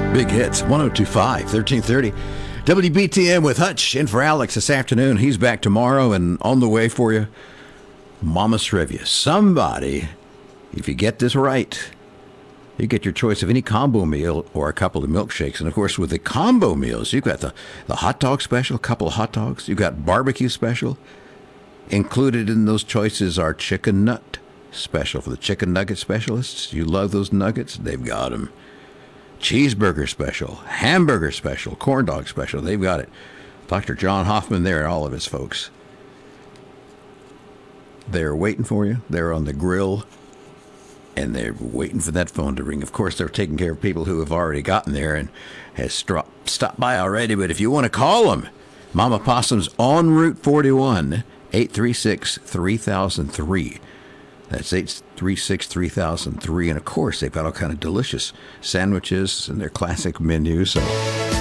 Big hits, 1025, 1330. WBTM with Hutch in for Alex this afternoon. He's back tomorrow and on the way for you. Mama's Trivia. Somebody, if you get this right, you get your choice of any combo meal or a couple of milkshakes. And, of course, with the combo meals, you've got the hot dog special, a couple of hot dogs. You've got barbecue special. Included in those choices are chicken nut special for the chicken nugget specialists. You love those nuggets? They've got them. Cheeseburger special, hamburger special, corn dog special. They've got it. Dr. John Hoffman there and all of his folks. They're waiting for you. They're on the grill, and they're waiting for that phone to ring. Of course, they're taking care of people who have already gotten there and has stopped by already. But if you want to call them, Mama Possum's on Route 41, 836-3003. That's 836-3003. And, of course, they've got all kind of delicious sandwiches and their classic menu. So